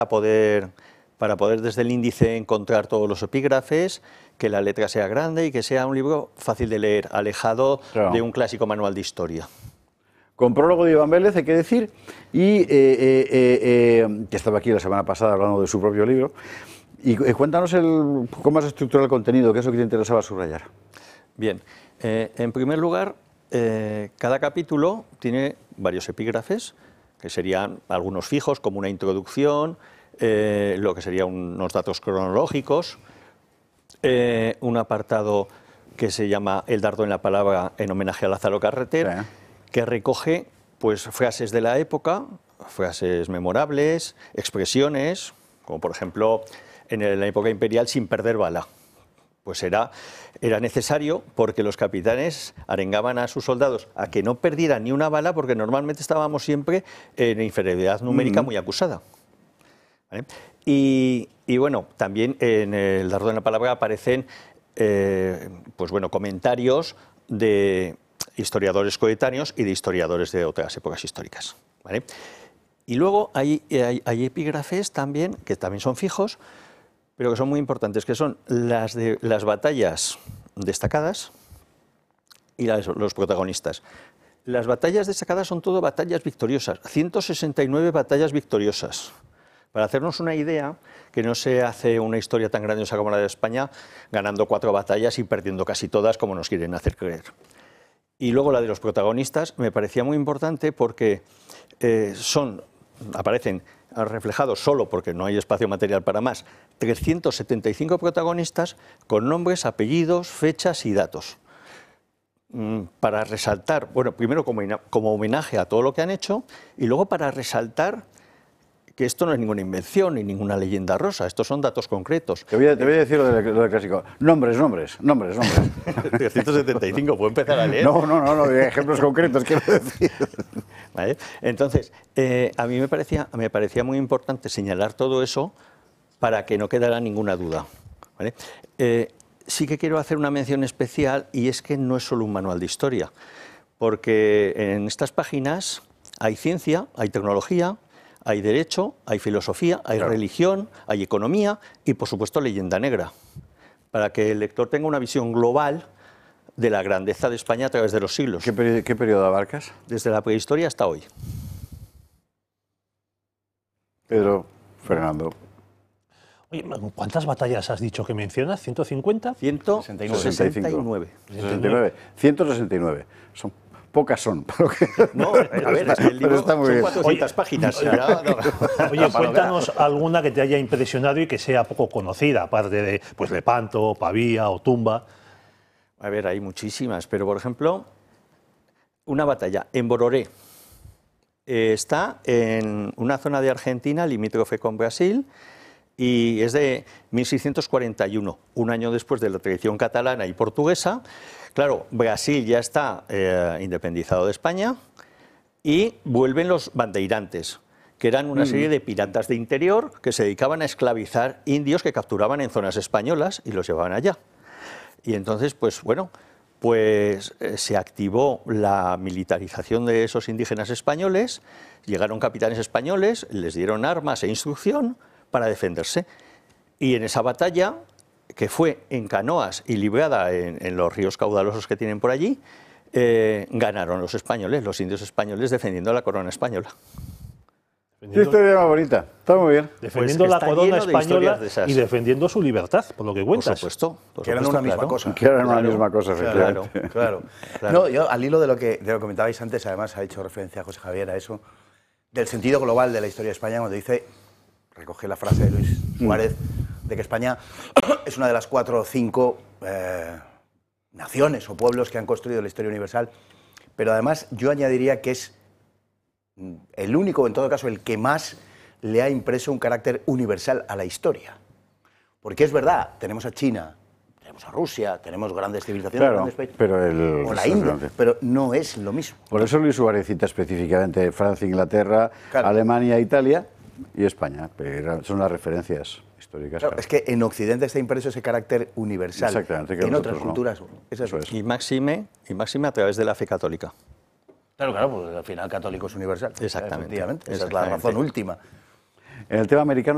para poder desde el índice encontrar todos los epígrafes, que la letra sea grande y que sea un libro fácil de leer, alejado de un clásico manual de historia. Con prólogo de Iván Vélez, hay que decir, y que estaba aquí la semana pasada hablando de su propio libro. Y cuéntanos cómo has estructurado el contenido, qué es lo que te interesaba subrayar. Bien, en primer lugar, cada capítulo tiene varios epígrafes, que serían algunos fijos, como una introducción, lo que serían unos datos cronológicos, un apartado que se llama El dardo en la palabra, en homenaje a Lázaro Carreter, que recoge pues, frases de la época, frases memorables, expresiones, como por ejemplo, en la época imperial, sin perder bala. Pues era necesario porque los capitanes arengaban a sus soldados a que no perdieran ni una bala, porque normalmente estábamos siempre en inferioridad numérica muy acusada. ¿Vale? Y bueno, también en el dardo en la palabra aparecen pues bueno, comentarios de historiadores coetáneos y de historiadores de otras épocas históricas. ¿Vale? Y luego hay epígrafes también, que también son fijos, pero que son muy importantes, que son las batallas destacadas y los protagonistas. Las batallas destacadas son todo batallas victoriosas, 169 batallas victoriosas. Para hacernos una idea, que no se hace una historia tan grandiosa como la de España, ganando 4 batallas y perdiendo casi todas, como nos quieren hacer creer. Y luego la de los protagonistas me parecía muy importante porque aparecen reflejados solo porque no hay espacio material para más, 375 protagonistas con nombres, apellidos, fechas y datos. Para resaltar, bueno, primero como homenaje a todo lo que han hecho y luego para resaltar que esto no es ninguna invención ni ninguna leyenda rosa, estos son datos concretos. Te voy a decir lo del clásico. Nombres. 375, ¿puedo empezar a leer? No, ejemplos concretos, quiero decir. ¿Vale? Entonces, a mí me parecía muy importante señalar todo eso para que no quedara ninguna duda. ¿Vale? Sí que quiero hacer una mención especial, y es que no es solo un manual de historia, porque en estas páginas hay ciencia, hay tecnología, hay derecho, hay filosofía, hay religión, hay economía y, por supuesto, leyenda negra, para que el lector tenga una visión global de la grandeza de España a través de los siglos. ¿Qué periodo abarcas? Desde la prehistoria hasta hoy. Pedro, Fernando. Oye, ¿cuántas batallas has dicho que mencionas? ¿150? 169. 169. Pocas son. No, a ver, es que el libro está muy son bien. 400 páginas. Oye, cuéntanos alguna que te haya impresionado y que sea poco conocida, aparte de pues, Lepanto, Pavía o Tumba. A ver, hay muchísimas, pero por ejemplo, una batalla en Bororé. Está en una zona de Argentina limítrofe con Brasil y es de 1641, un año después de la tradición catalana y portuguesa. Claro, Brasil ya está independizado de España y vuelven los bandeirantes, que eran una serie de piratas de interior que se dedicaban a esclavizar indios que capturaban en zonas españolas y los llevaban allá. Y entonces, pues bueno, se activó la militarización de esos indígenas españoles, llegaron capitanes españoles, les dieron armas e instrucción para defenderse. Y en esa batalla, que fue en canoas y librada en los ríos caudalosos que tienen por allí, ganaron los españoles, los indios españoles, defendiendo la corona española. Qué historia más bonita, está muy bien. Defendiendo la corona española y defendiendo su libertad, por lo que cuentas. Por supuesto, que eran una misma cosa. Que eran una misma cosa, efectivamente. Claro. No, yo al hilo de lo que comentabais antes, además ha hecho referencia José Javier a eso, del sentido global de la historia de España, cuando dice, recoge la frase de Luis Suárez, de que España es una de las 4 o 5 naciones o pueblos que han construido la historia universal, pero además yo añadiría que es el único, en todo caso, el que más le ha impreso un carácter universal a la historia. Porque es verdad, tenemos a China, tenemos a Rusia, tenemos grandes civilizaciones, grandes países, o la India, pero no es lo mismo. Por eso Luis Suárez cita específicamente Francia, Inglaterra, Alemania, Italia y España. Pero son las referencias históricas. Claro, es que en Occidente está impreso ese carácter universal. Exactamente. Que en otras culturas es eso. Y máxime a través de la fe católica. Claro, pues al final católico es universal. Exactamente. Efectivamente, esa es la razón última. En el tema americano